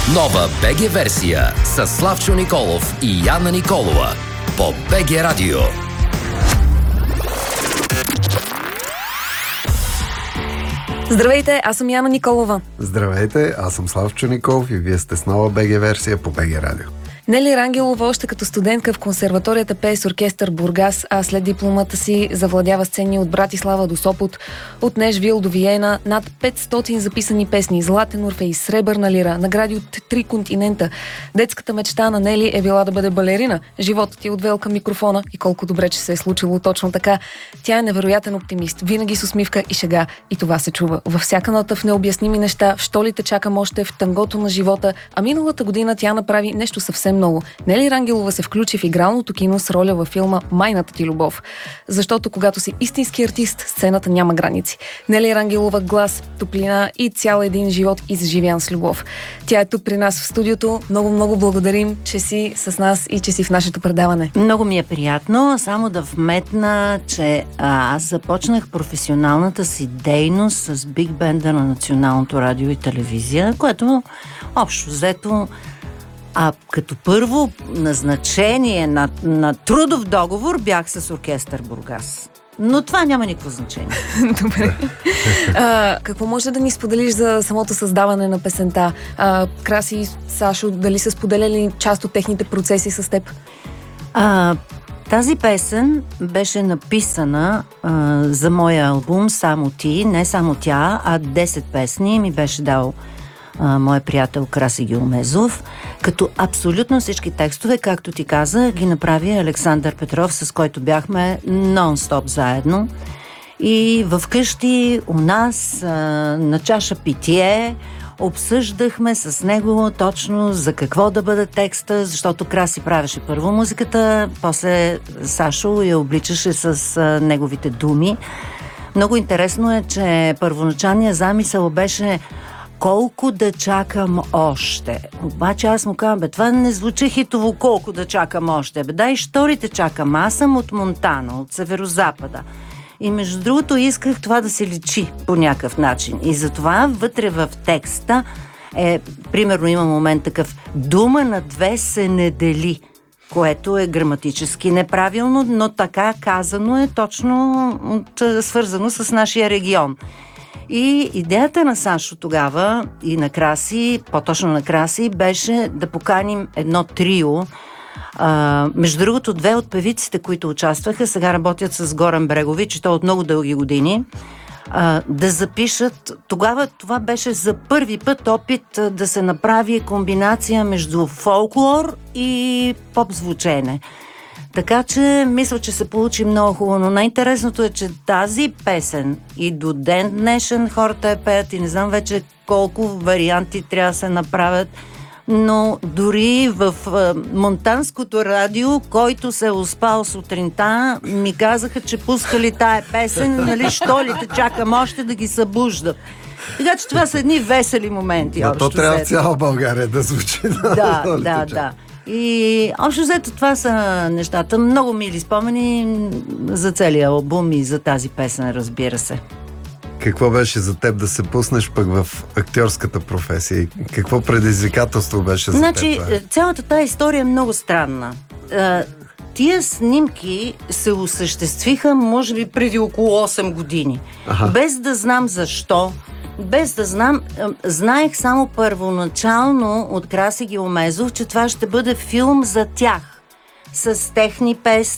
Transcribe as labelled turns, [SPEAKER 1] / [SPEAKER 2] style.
[SPEAKER 1] Нова БГ версия с Славчо Николов и Яна Николова по БГ Радио.
[SPEAKER 2] Здравейте, аз съм Яна Николова.
[SPEAKER 3] Здравейте, аз съм Славчо Николов и вие сте с нова БГ версия по БГ Радио.
[SPEAKER 2] Нели Рангелова още като студентка в консерваторията пее с оркестър Бургас, а след дипломата си завладява сцени от Братислава до Сопот, от Нешвил до Виена, над 500 записани песни, златен Орфей, сребърна лира, награди от 3 континента. Детската мечта на Нели е била да бъде балерина. Животът е отвел към микрофона и колко добре, че се е случило точно така. Тя е невероятен оптимист, винаги с усмивка и шега. И това се чува във всяка нота, в необясними неща, в що ли те чакам още, в тангото на живота. А миналата година тя направи нещо съвсем много. Нели Рангелова се включи в игралното кино с роля във филма "Майната ти любов". Защото когато си истински артист, сцената няма граници. Нели Рангелова глас, топлина и цял един живот изживян с любов. Тя е тук при нас в студиото. Много благодарим, че си с нас и че си в нашето предаване.
[SPEAKER 4] Много ми е приятно. Само да вметна, че аз започнах професионалната си дейност с биг бенда на Националното радио и телевизия, което общо взето като първо назначение на трудов договор бях с оркестър Бургас. Но това няма никакво значение.
[SPEAKER 2] Добре. Какво може да ни споделиш за самото създаване на песента? Краси и Сашо, дали са споделяли част от техните процеси с теб?
[SPEAKER 4] Тази песен беше написана за моя албум "Само ти", не само тя, а 10 песни ми беше дал моя приятел Краси Геомезов, като абсолютно всички текстове, както ти каза, ги направи Александър Петров, с който бяхме нон-стоп заедно. И вкъщи у нас на чаша питие обсъждахме с него точно за какво да бъде текста, защото Краси правеше първо музиката, после Сашо я обличаше с неговите думи. Много интересно е, че първоначалният замисъл беше колко да чакам още. Обаче аз му казвам, това не звучи хитово, колко да чакам още. Дай, шторите чакам. Аз съм от Монтана, от северозапада. И между другото исках това да се личи по някакъв начин. И затова вътре в текста примерно има момент такъв: дума на две се не дели, което е граматически неправилно, но така казано е точно свързано с нашия регион. И идеята на Сашо тогава и на Краси, по-точно на Краси, беше да поканим едно трио. Между другото, 2 от певиците, които участваха, сега работят с Горан Брегович, и то от много дълги години, да запишат. Тогава това беше за първи път опит да се направи комбинация между фолклор и поп-звучене. Така че мисля, че се получи много хубаво, но най-интересното е, че тази песен и до ден днешен хората я пеят и не знам вече колко варианти трябва да се направят, но дори в монтанското радио, който се е успал сутринта, ми казаха, че пускали тая песен, нали, що ли те чакам още да ги събуждат. Така че това са едни весели моменти.
[SPEAKER 3] Да, то трябва в цяла България да звучи.
[SPEAKER 4] Да. И общо взето това са нещата. Много мили спомени за целия албум и за тази песен, разбира се.
[SPEAKER 3] Какво беше за теб да се пуснеш пък в актьорската професия? Какво предизвикателство беше за теб?
[SPEAKER 4] Цялата тази история е много странна. Тия снимки се осъществиха, може би, преди около 8 години. Без да знам защо, без да знам, знаех само първоначално от Краси Геомезов, че това ще бъде филм за тях, с техни песни,